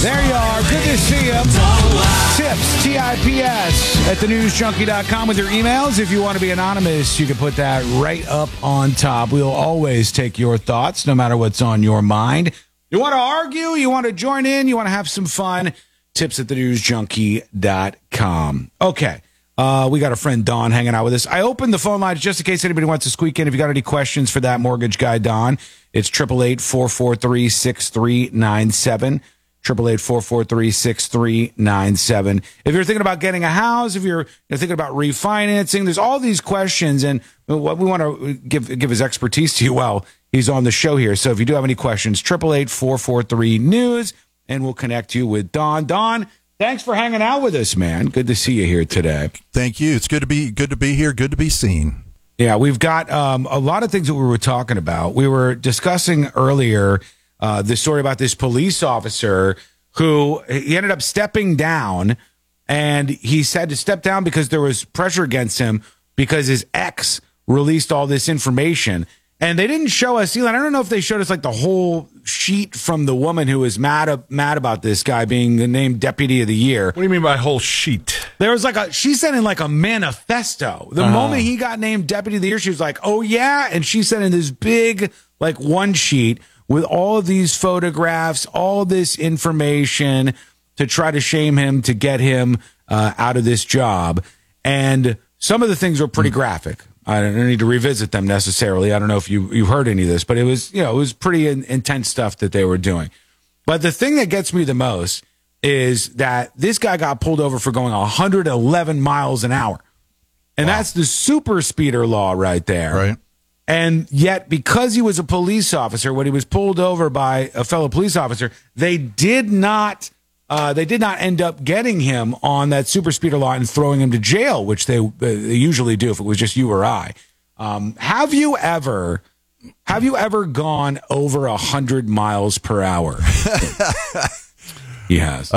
There you are. Good to see you. Tips, T-I-P-S, at thenewsjunkie.com with your emails. If you want to be anonymous, you can put that right up on top. We'll always take your thoughts, no matter what's on your mind. You want to argue? You want to join in? You want to have some fun? Tips at thenewsjunkie.com. Okay. We got a friend, Don, hanging out with us. I opened the phone lines just in case anybody wants to squeak in. If you got any questions for that mortgage guy, Don, it's 888-443-6397. 888-443-6397. If you're thinking about getting a house, if you're thinking about refinancing, there's all these questions, and what we want to give his expertise to you while he's on the show here. So if you do have any questions, 888-443-NEWS, and we'll connect you with Don. Don, thanks for hanging out with us, man. Good to see you here today. Thank you. It's good to be here. Good to be seen. Yeah, we've got a lot of things that we were talking about. We were discussing earlier the story about this police officer who he ended up stepping down, and he said to step down because there was pressure against him because his ex released all this information. And they didn't show us, Elon, I don't know if they showed us like the whole sheet from the woman who was mad about this guy being named Deputy of the Year. What do you mean by whole sheet? There was like she sent in like a manifesto. The moment he got named Deputy of the Year, she was like, oh yeah. And she sent in this big like one sheet with all of these photographs, all this information to try to shame him, to get him out of this job. And some of the things were pretty graphic. I don't need to revisit them necessarily. I don't know if you heard any of this, but it was, it was pretty intense stuff that they were doing. But the thing that gets me the most is that this guy got pulled over for going 111 miles an hour. And that's the super speeder law right there. Right. And yet, because he was a police officer, when he was pulled over by a fellow police officer, they did not end up getting him on that super speeder law and throwing him to jail, which they usually do if it was just you or I. Have you ever gone over 100 miles per hour? He has.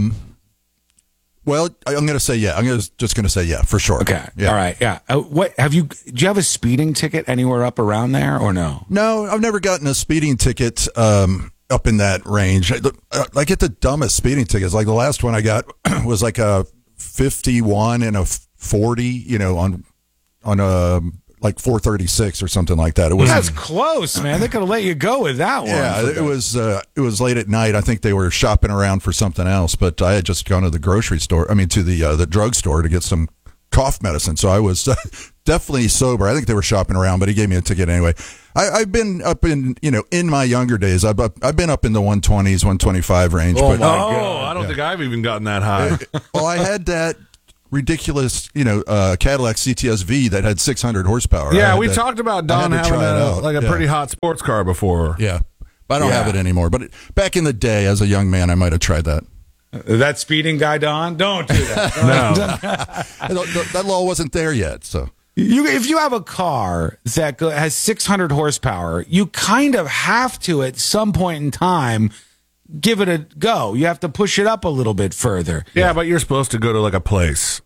Well, I'm going to say yeah. I'm just going to say yeah for sure. Okay. Yeah. All right. Yeah. Do you have a speeding ticket anywhere up around there or no? No, I've never gotten a speeding ticket up in that range. I get the dumbest speeding tickets. Like the last one I got was like a 51 and a 40, on a like 436 or something like that. It was That's close, man. They could have let you go with that one. Yeah, it was late at night. I think they were shopping around for something else, but I had just gone to the grocery store. I mean, to the drugstore to get some cough medicine. So I was definitely sober. I think they were shopping around, but he gave me a ticket anyway. I've been up in my younger days. I've been up in the 120s, 125 range. Oh, my God. I don't think I've even gotten that high. Well, I had that ridiculous, Cadillac CTS-V that had 600 horsepower. Yeah, we talked about Don having a pretty hot sports car before. Yeah, but I don't have it anymore. But back in the day, as a young man, I might have tried that. That speeding guy, Don? Don't do that. No. That law wasn't there yet, so. If you have a car that has 600 horsepower, you kind of have to, at some point in time, give it a go. You have to push it up a little bit further. Yeah, but you're supposed to go to like a place.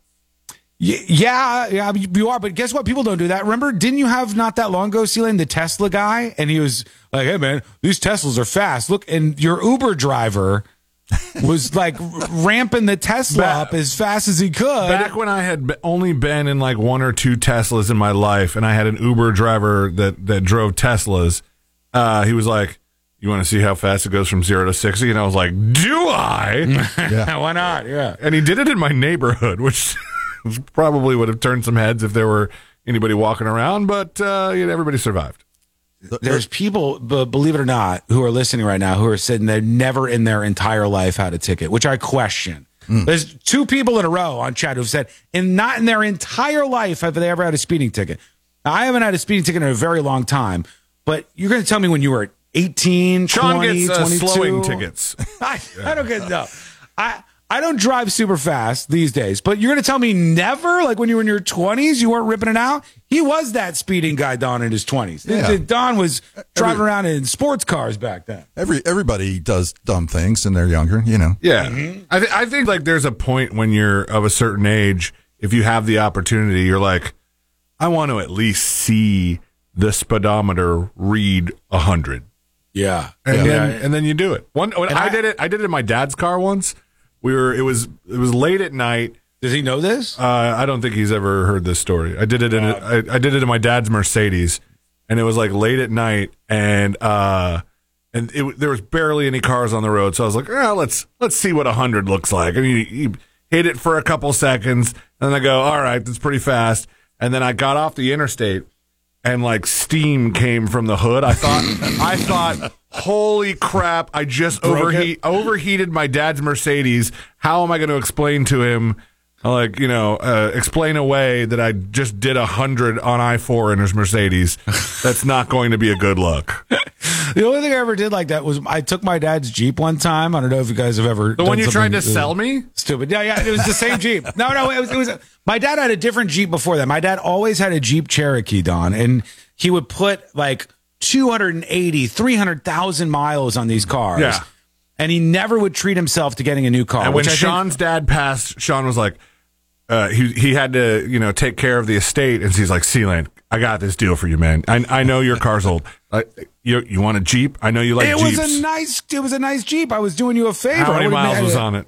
Yeah, you are. But guess what? People don't do that. Remember, didn't you have not that long ago, Celine, the Tesla guy? And he was like, hey, man, these Teslas are fast. Look, and your Uber driver was like ramping the Tesla up as fast as he could. Back when I had only been in like one or two Teslas in my life, and I had an Uber driver that drove Teslas, he was like, you want to see how fast it goes from 0 to 60? And I was like, do I? Yeah. Why not? Yeah. And he did it in my neighborhood, which probably would have turned some heads if there were anybody walking around, but everybody survived. There's people, believe it or not, who are listening right now who are saying they've never in their entire life had a ticket, which I question. There's two people in a row on chat who've said, not in their entire life have they ever had a speeding ticket. Now, I haven't had a speeding ticket in a very long time, but you're going to tell me when you were 18, Sean 20, gets 22? slowing tickets. I don't get no. I don't drive super fast these days, but you're going to tell me never? Like when you were in your 20s, you weren't ripping it out? He was that speeding guy, Don, in his 20s. Yeah. Don was driving around in sports cars back then. Everybody does dumb things and they're younger, Yeah. Mm-hmm. I think like there's a point when you're of a certain age, if you have the opportunity, you're like, I want to at least see the speedometer read 100. Yeah. And then you do it. I did it in my dad's car once. It was late at night. Does he know this? I don't think he's ever heard this story. I did it in my dad's Mercedes, and it was like late at night, and there was barely any cars on the road. So I was like, let's see what 100 looks like. I mean, you hit it for a couple seconds, and then I go, all right, that's pretty fast. And then I got off the interstate, and like steam came from the hood. I thought, holy crap! I just overheated my dad's Mercedes. How am I going to explain to him? Like, explain away that I just did 100 on I-4 in his Mercedes. That's not going to be a good look. The only thing I ever did like that was I took my dad's Jeep one time. I don't know if you guys have ever the one you tried to sell me? Stupid. Yeah, it was the same Jeep. No, it was my dad had a different Jeep before that. My dad always had a Jeep Cherokee, Don, and he would put like 280, 300,000 miles on these cars. Yeah. And he never would treat himself to getting a new car. And when Sean's dad passed, Sean was like, he had to, take care of the estate. And he's like, Sealand, I got this deal for you, man. I know your car's old. You want a Jeep? I know you like Jeeps. It was a nice Jeep. I was doing you a favor. How many miles was on it?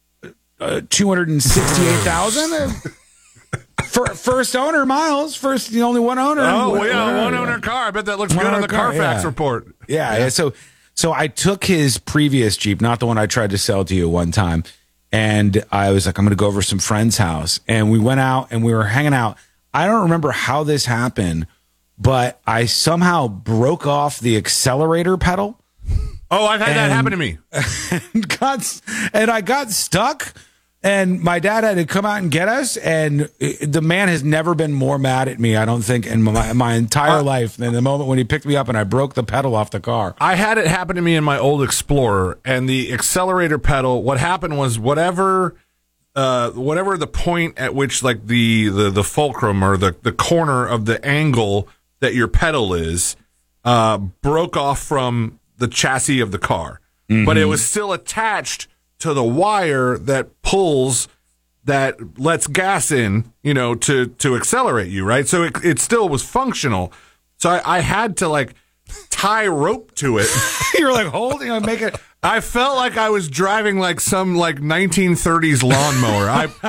268,000. First owner miles. The only one owner. Oh, yeah, one owner car. I bet that looks good on the Carfax report. Yeah. So I took his previous Jeep, not the one I tried to sell to you one time. And I was like, I'm going to go over to some friend's house. And we went out and we were hanging out. I don't remember how this happened, but I somehow broke off the accelerator pedal. Oh, I've had that happen to me. And I got stuck. And my dad had to come out and get us, and the man has never been more mad at me, I don't think, in my entire life than the moment when he picked me up and I broke the pedal off the car. I had it happen to me in my old Explorer, and the accelerator pedal, what happened was whatever the point at which like the fulcrum or the corner of the angle that your pedal is broke off from the chassis of the car. Mm-hmm. But it was still attached to the wire that pulls, that lets gas in, to accelerate you, right? So it still was functional. So I had to like tie rope to it. You were like holding on, make it. I felt like I was driving like some like 1930s lawnmower.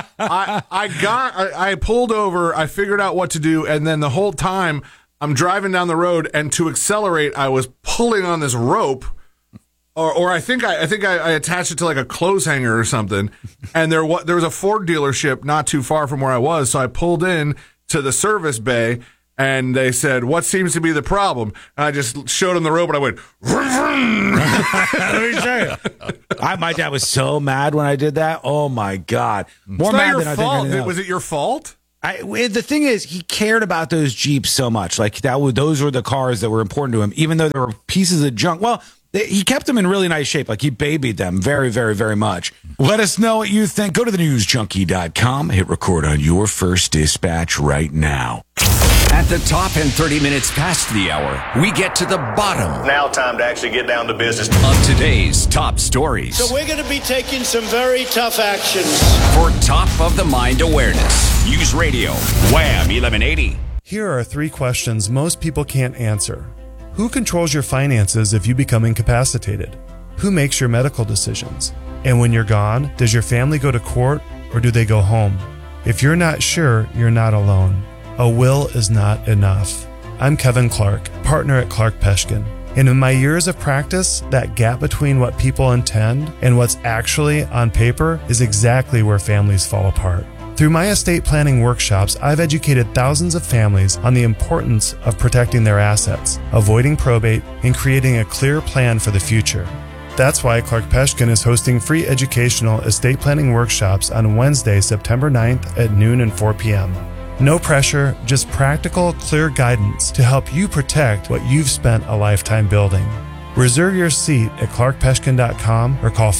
I pulled over, I figured out what to do, and then the whole time I'm driving down the road, and to accelerate, I was pulling on this rope. Or I think I attached it to like a clothes hanger or something, and there was a Ford dealership not too far from where I was, so I pulled in to the service bay, and they said, "What seems to be the problem?" And I just showed them the rope, and I went, Let me show you. My dad was so mad when I did that. Oh my God! More mad than I think anything else. Was it your fault? The thing is, he cared about those Jeeps so much. Like those were the cars that were important to him, even though they were pieces of junk. Well. He kept them in really nice shape. Like he babied them very, very, very much. Let us know what you think. Go to thenewsjunkie.com. Hit record on your first dispatch right now. At the top and 30 minutes past the hour, we get to the bottom. Now time to actually get down to business. Of today's top stories. So we're going to be taking some very tough actions. For top of the mind awareness. News Radio, Wham 1180. Here are 3 questions most people can't answer. Who controls your finances if you become incapacitated? Who makes your medical decisions? And when you're gone, does your family go to court or do they go home? If you're not sure, you're not alone. A will is not enough. I'm Kevin Clark, partner at Clark Peshkin. And in my years of practice, that gap between what people intend and what's actually on paper is exactly where families fall apart. Through my estate planning workshops, I've educated thousands of families on the importance of protecting their assets, avoiding probate, and creating a clear plan for the future. That's why Clark Peshkin is hosting free educational estate planning workshops on Wednesday, September 9th at noon and 4 p.m. No pressure, just practical, clear guidance to help you protect what you've spent a lifetime building. Reserve your seat at clarkpeshkin.com or call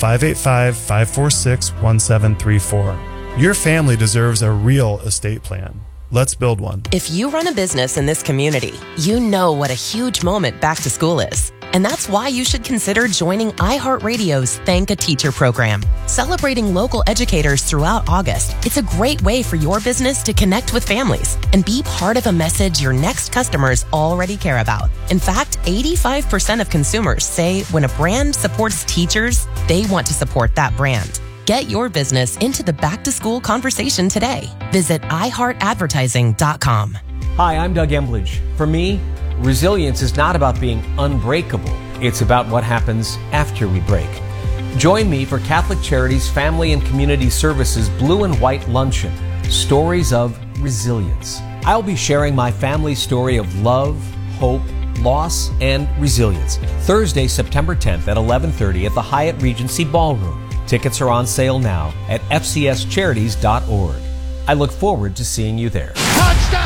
585-546-1734. Your family deserves a real estate plan. Let's build one. If you run a business in this community, you know what a huge moment back to school is. And that's why you should consider joining iHeartRadio's Thank a Teacher program. Celebrating local educators throughout August, it's a great way for your business to connect with families and be part of a message your next customers already care about. In fact, 85% of consumers say when a brand supports teachers, they want to support that brand. Get your business into the back-to-school conversation today. Visit iHeartAdvertising.com. Hi, I'm Doug Embledge. For me, resilience is not about being unbreakable. It's about what happens after we break. Join me for Catholic Charities Family and Community Services Blue and White Luncheon, Stories of Resilience. I'll be sharing my family story of love, hope, loss, and resilience. Thursday, September 10th at 11:30 at the Hyatt Regency Ballroom. Tickets are on sale now at fcscharities.org. I look forward to seeing you there.